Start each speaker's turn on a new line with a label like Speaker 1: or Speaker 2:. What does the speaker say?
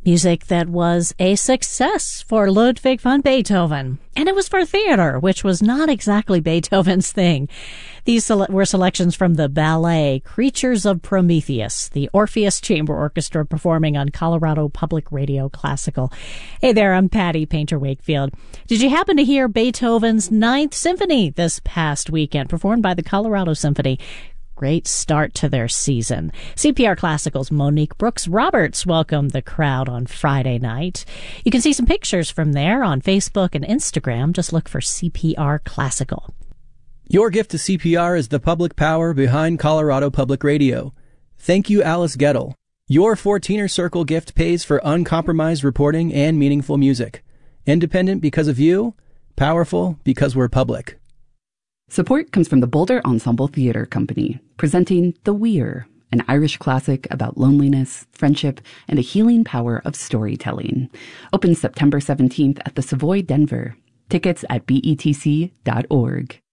Speaker 1: Music that was a success for Ludwig van Beethoven. And it was for theater, which was not exactly Beethoven's thing. These were selections from the ballet Creatures of Prometheus, the Orpheus Chamber Orchestra performing on Colorado Public Radio Classical. Hey there, I'm Patty Painter Wakefield. Did you happen to hear Beethoven's Ninth Symphony this past weekend, performed by the Colorado Symphony? Great start to their season. CPR Classical's Monique Brooks Roberts welcomed the crowd on Friday night. You can see some pictures from there on Facebook and Instagram. Just look for CPR Classical.
Speaker 2: Your gift to CPR is the public power behind Colorado Public Radio. Thank you, Alice Gettle. Your 14er Circle gift pays for uncompromised reporting and meaningful music. Independent because of you, powerful because we're public.
Speaker 3: Support comes from the Boulder Ensemble Theatre Company, presenting The Weir, an Irish classic about loneliness, friendship, and the healing power of storytelling. Opens September 17th at the Savoy Denver. Tickets at betc.org.